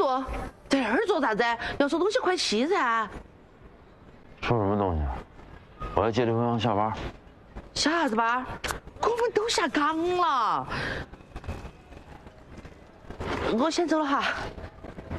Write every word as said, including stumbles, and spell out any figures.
坐，在这儿坐啥子？要收东西快去噻！ 收什么东西？我要接刘洋下班。 下啥子班？我们都下岗了。我先走了哈。